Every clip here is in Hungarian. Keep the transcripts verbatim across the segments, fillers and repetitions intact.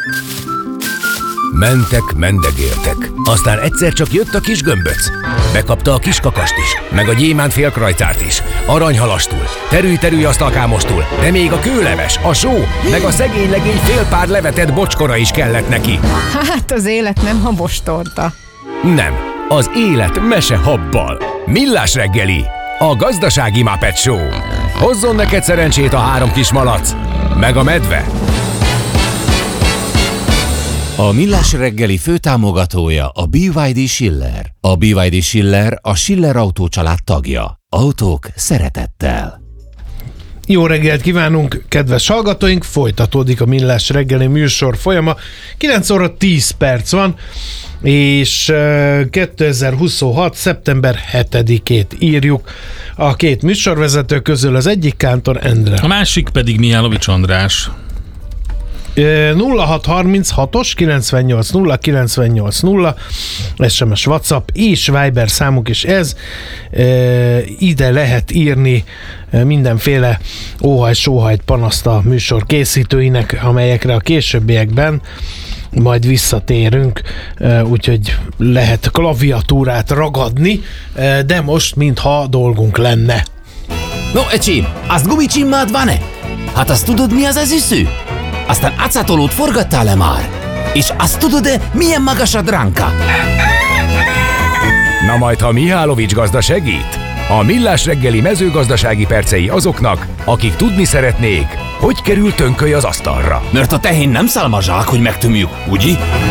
Mentek, mendegéltek. Aztán egyszer csak jött a kis gömböc. Bekapta a kis kakast is, meg a gyémánt félkrajcárt is, aranyhalastul, terű-terű asztalkámostul, de még a kőleves, a só, meg a szegény legény fél pár levetett bocskora is kellett neki. Hát az élet nem habostorta. Nem, az élet mese habbal. Millás reggeli, a gazdasági Muppet Show. Hozzon neked szerencsét a három kis malac, meg a medve. A Millás reggeli főtámogatója a bé vé dé Schiller. A bé vé dé Schiller a Schiller Autó család tagja. Autók szeretettel. Jó reggelt kívánunk, kedves hallgatóink! Folytatódik a Millás reggeli műsor folyama. kilenc óra tíz perc van, és kétezer-huszonhat. szeptember hetedikét írjuk. A két műsorvezető közül az egyik Kántor Endre. A másik pedig Mihálovics András. nulla hat harminchatos kilencvennyolc nulla kilencvennyolc nulla es em es, WhatsApp és Viber számuk is ez. Ide lehet írni mindenféle óhajt-sóhajt panaszt a műsor készítőinek, amelyekre a későbbiekben majd visszatérünk, úgyhogy lehet klaviatúrát ragadni, de most mintha dolgunk lenne. No, öcsém, azt gumicsimmád van-e? Hát azt tudod, mi az az üsző? Aztán acetolót forgattál-e már? És azt tudod-e, milyen magas a dránka? Na majd, ha Mihálovics gazda segít, a Millás reggeli mezőgazdasági percei azoknak, akik tudni szeretnék, hogy kerül tönköly az asztalra. Mert a tehén nem szálmazsák, hogy megtömjük, ugye?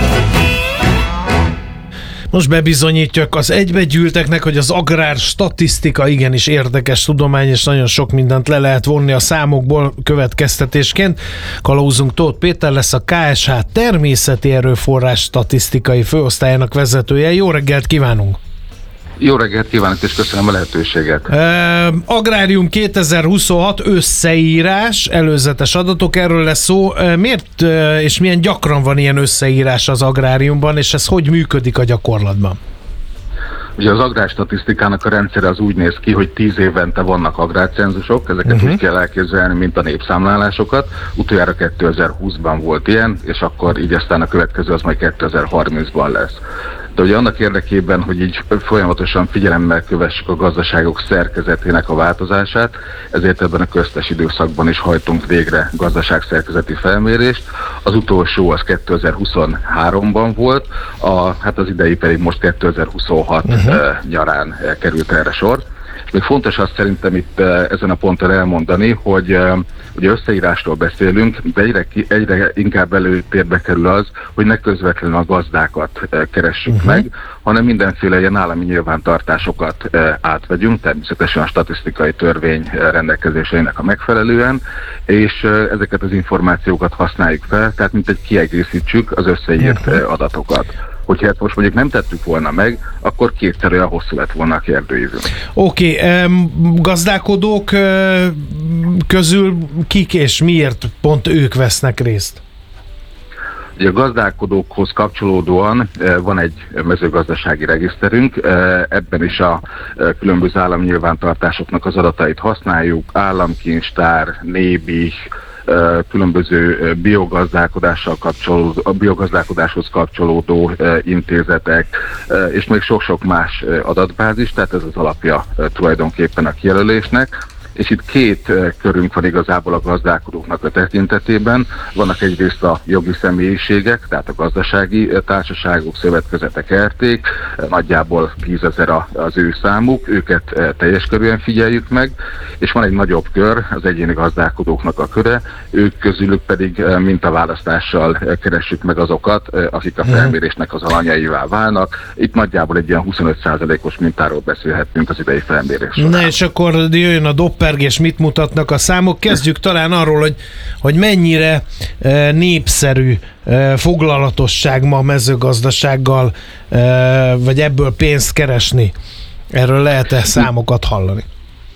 Most bebizonyítjuk az egybegyűlteknek, hogy az agrár statisztika igenis érdekes tudomány, és nagyon sok mindent le lehet vonni a számokból következtetésként. Kalauzunk Tóth Péter lesz, a ká es há természeti erőforrás statisztikai főosztályának vezetője. Jó reggelt kívánunk! Jó reggelt kívánok, és köszönöm a lehetőséget. Uh, Agrárium kétezer-huszonhat összeírás, előzetes adatok, erről lesz szó. Uh, miért uh, és milyen gyakran van ilyen összeírás az agráriumban, és ez hogy működik a gyakorlatban? Ugye az agrárstatisztikának a rendszere az úgy néz ki, hogy tíz évente vannak agrárcenzusok, ezeket uh-huh. úgy kell elképzelni, mint a népszámlálásokat. Utoljára kétezer-húszban volt ilyen, és akkor így aztán a következő az majd kétezer-harmincban lesz. De ugye annak érdekében, hogy így folyamatosan figyelemmel kövessük a gazdaságok szerkezetének a változását, ezért ebben a köztes időszakban is hajtunk végre gazdaságszerkezeti felmérést. Az utolsó az kétezer-huszonháromban volt, a, hát az idei pedig most kétezer-huszonhat uh-huh. nyarán került erre sor. Még fontos azt szerintem itt ezen a ponton elmondani, hogy ugye összeírásról beszélünk, de egyre, egyre inkább előtérbe kerül az, hogy ne közvetlenül a gazdákat keressük uh-huh. meg, hanem mindenféle ilyen állami nyilvántartásokat átvegyünk, természetesen a statisztikai törvény rendelkezéseinek a megfelelően, és ezeket az információkat használjuk fel, tehát mint egy kiegészítsük az összeírt uh-huh. adatokat. Hogyha ezt most mondjuk nem tettük volna meg, akkor kétszer olyan hosszú lett volna a kérdőívünk. Oké, okay, gazdálkodók közül kik és miért pont ők vesznek részt? Ugye a gazdálkodókhoz kapcsolódóan van egy mezőgazdasági regiszterünk, ebben is a különböző állami nyilvántartásoknak az adatait használjuk, államkincstár, nébih, különböző biogazdálkodással kapcsolódó, a biogazdálkodáshoz kapcsolódó intézetek, és még sok-sok más adatbázis, tehát ez az alapja tulajdonképpen a kijelölésnek. És itt két körünk van igazából a gazdálkodóknak a tekintetében. Vannak egyrészt a jogi személyiségek, tehát a gazdasági társaságok, szövetkezetek, erték, nagyjából tízezer az ő számuk, őket teljes körűen figyeljük meg, és van egy nagyobb kör, az egyéni gazdálkodóknak a köre, ők közülük pedig mintaválasztással keressük meg azokat, akik a felmérésnek az alanyaivá válnak. Itt nagyjából egy ilyen huszonöt százalékos mintáról beszélhetünk az idei felmérés során. Na és akkor jöjjön a doppergés, mit mutatnak a számok? Kezdjük talán arról, hogy, hogy mennyire e, népszerű e, foglalatosság ma a mezőgazdasággal, e, vagy ebből pénzt keresni. Erről lehet-e számokat hallani?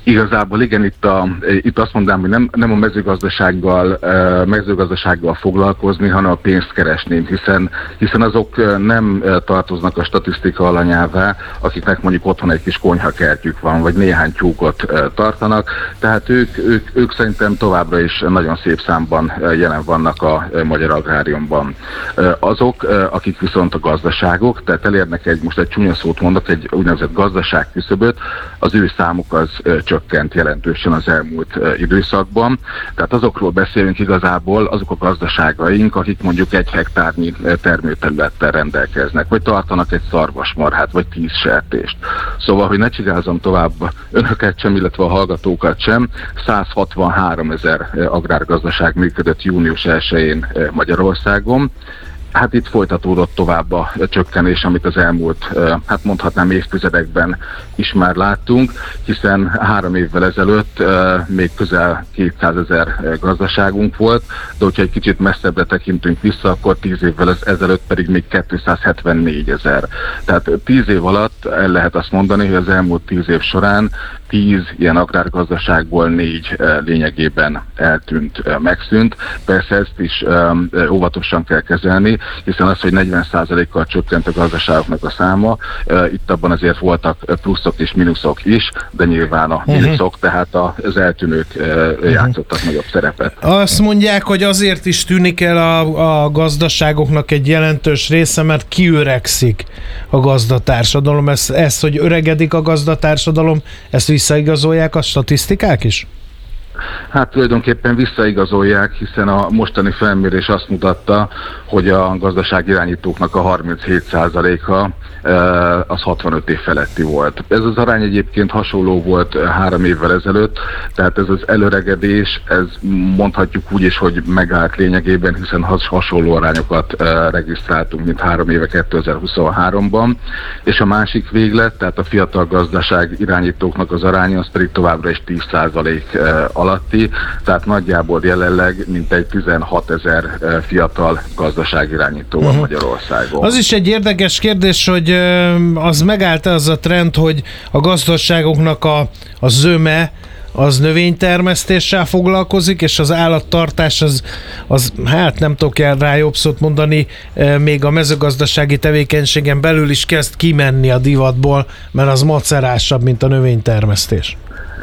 Igazából igen, itt, a, itt azt mondanám, hogy nem, nem a mezőgazdasággal, mezőgazdasággal foglalkozni, hanem a pénzt keresni, hiszen, hiszen azok nem tartoznak a statisztika alanyává, akiknek mondjuk otthon egy kis konyhakertjük van, vagy néhány tyúkot tartanak, tehát ők, ők, ők szerintem továbbra is nagyon szép számban jelen vannak a magyar agráriumban. Azok, akik viszont a gazdaságok, tehát elérnek egy, most egy csúnya szót mondok, egy úgynevezett gazdaságküszöböt, az ő számuk az csökkent jelentősen az elmúlt időszakban. Tehát azokról beszélünk igazából, azok a gazdaságaink, akik mondjuk egy hektárnyi termőterülettel rendelkeznek, vagy tartanak egy szarvasmarhát, vagy tíz sertést. Szóval, hogy ne csigázom tovább önöket sem, illetve a hallgatókat sem, száz hatvanhárom ezer agrárgazdaság működött június elsején Magyarországon. Hát itt folytatódott tovább a csökkenés, amit az elmúlt, hát mondhatnám évtizedekben is már láttunk, hiszen három évvel ezelőtt még közel kétszázezer gazdaságunk volt, de hogyha egy kicsit messzebbre tekintünk vissza, akkor tíz évvel ezelőtt pedig még kétszázhetvennégy ezer. Tehát tíz év alatt el lehet azt mondani, hogy az elmúlt tíz év során tíz ilyen agrárgazdaságból négy lényegében eltűnt, megszűnt. Persze ezt is óvatosan kell kezelni, hiszen az, hogy negyven százalékkal csökkent a gazdaságoknak a száma, itt abban azért voltak pluszok és mínuszok is, de nyilván a mínuszok, tehát az eltűnők játszottak nagyobb szerepet. Azt mondják, hogy azért is tűnik el a, a gazdaságoknak egy jelentős része, mert kiöregszik a gazdatársadalom. Ez, ez, hogy öregedik a gazdatársadalom, ezt visszaigazolják a statisztikák is? Hát tulajdonképpen visszaigazolják, hiszen a mostani felmérés azt mutatta, hogy a gazdaságirányítóknak a harminchét százaléka az hatvanöt év feletti volt. Ez az arány egyébként hasonló volt három évvel ezelőtt, tehát ez az előregedés, ez mondhatjuk úgy is, hogy megállt lényegében, hiszen hasonló arányokat regisztráltunk, mint három éve kétezer-huszonháromban, és a másik véglet, tehát a fiatal gazdaság irányítóknak az aránya, az pedig továbbra is tíz százalék alatti, tehát nagyjából jelenleg mintegy tizenhatezer fiatal gazdaságirányító van uh-huh. Magyarországon. Az is egy érdekes kérdés, hogy az megállt az a trend, hogy a gazdaságoknak a, a zöme az növénytermesztéssel foglalkozik, és az állattartás az, az hát nem tudok el rá jobb szót mondani, még a mezőgazdasági tevékenységen belül is kezd kimenni a divatból, mert az macerásabb, mint a növénytermesztés.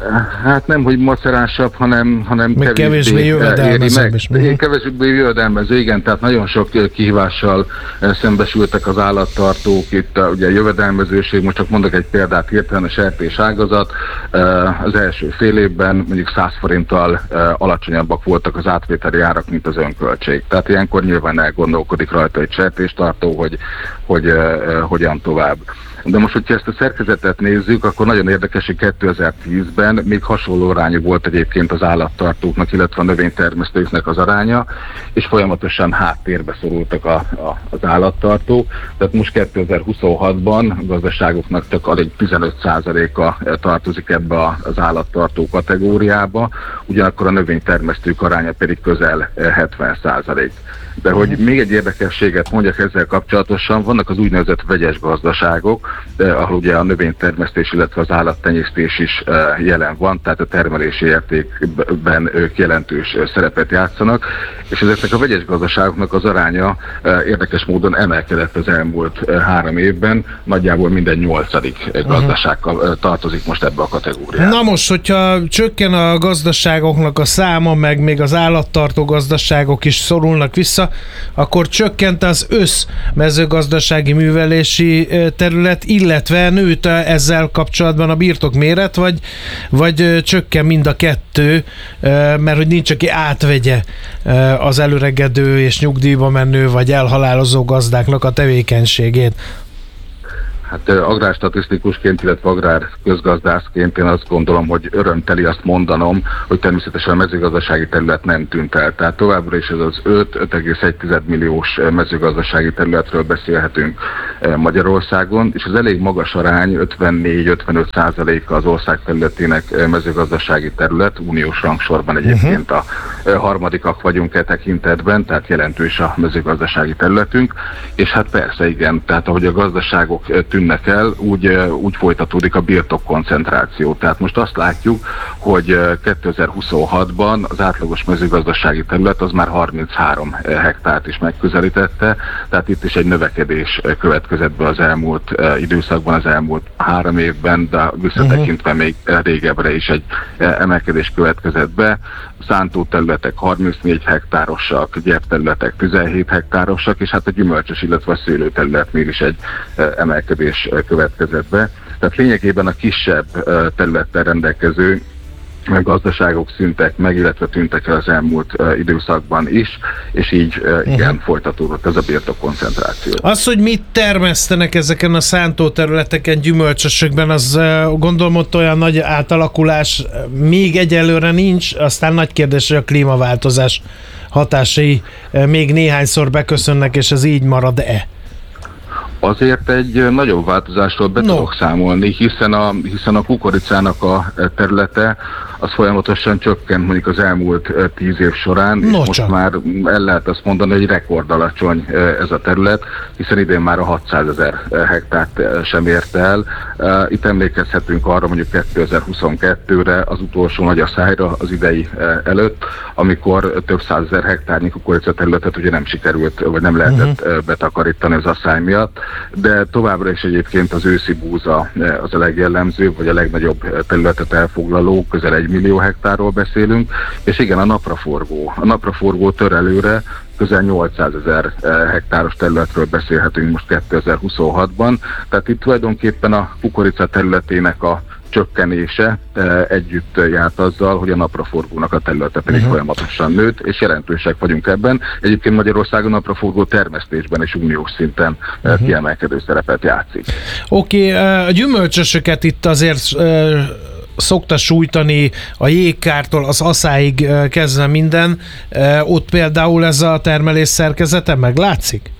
Hát nem, hogy macerásabb, hanem, hanem kevésbé, kevésbé jövedelmező is. Kevésbé jövedelmező, igen, tehát nagyon sok kihívással szembesültek az állattartók. Itt ugye a jövedelmezőség, most csak mondok egy példát, hirtelen a sertés ágazat. Az első fél évben mondjuk száz forinttal alacsonyabbak voltak az átvételi árak, mint az önköltség. Tehát ilyenkor nyilván elgondolkodik rajta egy sertéstartó, hogy, hogy hogyan tovább. De most, hogyha ezt a szerkezetet nézzük, akkor nagyon érdekes, hogy kétezer-tízben még hasonló arányú volt egyébként az állattartóknak, illetve a növénytermesztőknek az aránya, és folyamatosan háttérbe szorultak a, a, az állattartók. Tehát most kétezer-huszonhatban a gazdaságoknak csak alig tizenöt százaléka tartozik ebbe az állattartó kategóriába, ugyanakkor a növénytermesztők aránya pedig közel hetven százalék. De hogy még egy érdekességet mondjak ezzel kapcsolatosan, vannak az úgynevezett vegyes gazdaságok, ahol ugye a növénytermesztés, illetve az állattenyésztés is jelen van, tehát a termelési értékben ők jelentős szerepet játszanak, és ezeknek a vegyes gazdaságoknak az aránya érdekes módon emelkedett az elmúlt három évben, nagyjából minden nyolcadik gazdaság tartozik most ebbe a kategóriába. Na most, hogyha csökken a gazdaságoknak a száma, meg még az állattartó gazdaságok is szorulnak vissza, akkor csökkent az összmezőgazdasági művelési terület, illetve nőtt ezzel kapcsolatban a birtok méret, vagy, vagy csökken mind a kettő, mert hogy nincs, aki átvegye az előregedő és nyugdíjba menő, vagy elhalálozó gazdáknak a tevékenységét. Hát agrárstatisztikusként, illetve agrárközgazdászként én azt gondolom, hogy örömteli azt mondanom, hogy természetesen a mezőgazdasági terület nem tűnt el. Tehát továbbra is ez az öt-öt egész egy milliós mezőgazdasági területről beszélhetünk. Magyarországon, és az elég magas arány, ötvennégy-ötvenöt százaléka az ország területének mezőgazdasági terület, uniós rangsorban egyébként a harmadikak vagyunk e tekintetben, tehát jelentős a mezőgazdasági területünk, és hát persze igen, tehát ahogy a gazdaságok tűnnek el, úgy, úgy folytatódik a birtokkoncentráció. Tehát most azt látjuk, hogy kétezer-huszonhatban az átlagos mezőgazdasági terület az már harminchárom hektárt is megközelítette, tehát itt is egy növekedés következett be az elmúlt időszakban, az elmúlt három évben, de visszatekintve még régebbre is egy emelkedés következett be. Szántóterületek harmincnégy hektárosak, gyepterületek tizenhét hektárosak, és hát a gyümölcsös, illetve a szőlőterületnél is egy emelkedés következett be. Tehát lényegében a kisebb területtel rendelkező gazdaságok szűntek meg, illetve tűntek el az elmúlt uh, időszakban is, és így uh, igen, uh-huh. folytatódott ez a birtokkoncentráció. Az, hogy mit termesztenek ezeken a szántóterületeken, gyümölcsösökben, az uh, gondolom ott olyan nagy átalakulás még egyelőre nincs, aztán nagy kérdés, hogy a klímaváltozás hatásai uh, még néhányszor beköszönnek, és ez így marad-e? Azért egy nagyobb változásról be no. tudok számolni, hiszen a, hiszen a kukoricának a területe az folyamatosan csökkent mondjuk az elmúlt tíz év során, no, és most csak. már el lehet azt mondani, hogy rekord alacsony ez a terület, hiszen idén már a hatszázezer hektárt sem érte el. Itt emlékezhetünk arra mondjuk kétezer-huszonkettőre, az utolsó nagy asszályra az idei előtt, amikor több százezer hektárnyi kukorica területet ugye nem sikerült, vagy nem lehetett uh-huh. betakarítani az asszály miatt, de továbbra is egyébként az őszi búza az a legjellemzőbb, vagy a legnagyobb területet elfoglaló, közel egy millió hektárról beszélünk, és igen, a napraforgó. A napraforgó törelőre közel nyolcszázezer hektáros területről beszélhetünk most kétezer-huszonhatban, tehát itt tulajdonképpen a kukorica területének a csökkenése együtt járt azzal, hogy a napraforgónak a területe pedig uh-huh. folyamatosan nőtt, és jelentősek vagyunk ebben. Egyébként Magyarországon napraforgó termesztésben és uniós szinten uh-huh. kiemelkedő szerepet játszik. Oké, okay, a gyümölcsösöket itt azért szokta sújtani a jégkártól az aszáig kezdve minden. Ott például ez a termelés szerkezete meglátszik?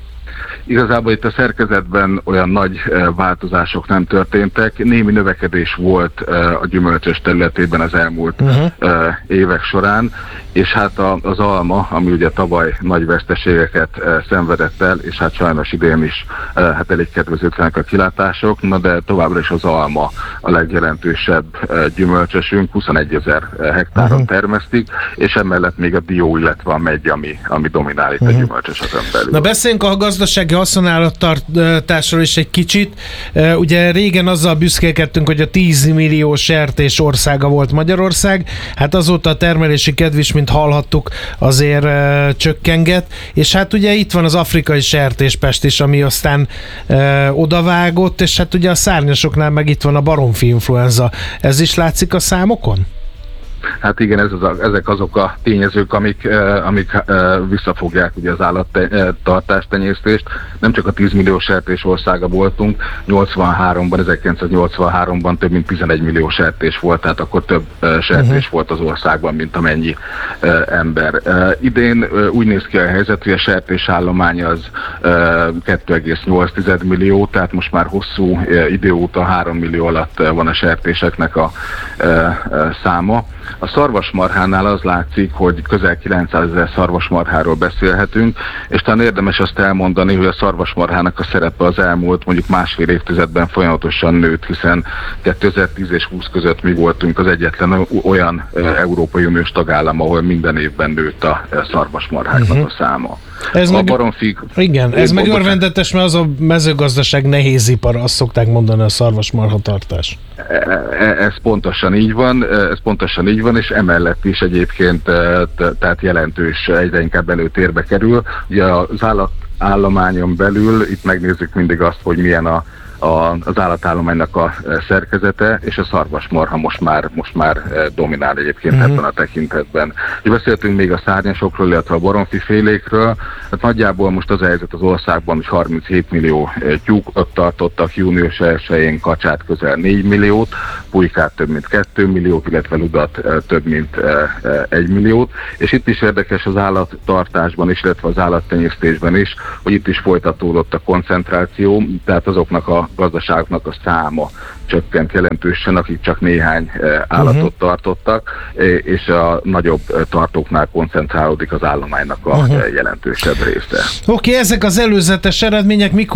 Igazából itt a szerkezetben olyan nagy változások nem történtek. Némi növekedés volt a gyümölcsös területében az elmúlt uh-huh. évek során, és hát az alma, ami ugye tavaly nagy veszteségeket szenvedett el, és hát sajnos idén is hát elég kedvezőtlenek a kilátások, na de továbbra is az alma a legjelentősebb gyümölcsösünk, huszonegyezer hektáron uh-huh. termesztik, és emellett még a dió, illetve a megy, ami, ami dominál itt uh-huh. a gyümölcsösökön belül. Na beszéljünk a gazdasági haszonállattartásról is egy kicsit. Ugye régen azzal büszkélkedtünk, hogy a tíz millió sertés országa volt Magyarország, hát azóta a termelési kedv is, mint hallhattuk, azért uh, csökkengett, és hát ugye itt van az afrikai sertéspest is, ami aztán uh, odavágott, és hát ugye a szárnyasoknál meg itt van a baromfi influenza. Ez is látszik a számokon? Hát igen, ez az, ezek azok a tényezők, amik, eh, amik eh, visszafogják ugye az állattartástenyésztést. Nem csak a tíz millió sertés országa voltunk, nyolcvanháromban, ezerkilencszáznyolcvanháromban több mint tizenegy millió sertés volt, tehát akkor több eh, sertés uh-huh. volt az országban, mint amennyi eh, ember. Eh, idén eh, úgy néz ki a helyzet, hogy a sertésállomány az eh, kettő egész nyolc millió, tehát most már hosszú eh, idő óta három millió alatt eh, van a sertéseknek a eh, eh, száma. A szarvasmarhánál az látszik, hogy közel kilencszázezer szarvasmarháról beszélhetünk, és talán érdemes azt elmondani, hogy a szarvasmarhának a szerepe az elmúlt mondjuk másfél évtizedben folyamatosan nőtt, hiszen kétezer-tíz és húsz között mi voltunk az egyetlen olyan Európai Uniós tagállam, ahol minden évben nőtt a szarvasmarháknak uh-huh. a száma. Ez a meg, baromfig, igen, ez meg örvendetes, mert az a mezőgazdaság nehézipar, azt szokták mondani a szarvasmarhatartás. Ez pontosan így van, ez pontosan így van, és emellett is egyébként tehát jelentős, egyre inkább előtérbe kerül. Ugye az állatállományon belül itt megnézzük mindig azt, hogy milyen a a, az állatállománynak a szerkezete, és a szarvasmarha most már, most már dominál egyébként uh-huh. ebben a tekintetben. És beszéltünk még a szárnyasokról, illetve a baromfifélékről. Hát nagyjából most az a helyzet az országban, hogy harminchét millió tyúkot tartottak, június elsején kacsát közel négy milliót, pulykát több mint két milliót, illetve ludat több mint egy milliót. És itt is érdekes az állattartásban is, illetve az állattenyésztésben is, hogy itt is folytatódott a koncentráció, tehát azoknak a gazdaságoknak a száma csökkent jelentősen, akik csak néhány állatot uh-huh. tartottak, és a nagyobb tartóknál koncentrálódik az állománynak a uh-huh. jelentősebb része. Oké, okay, ezek az előzetes eredmények mikor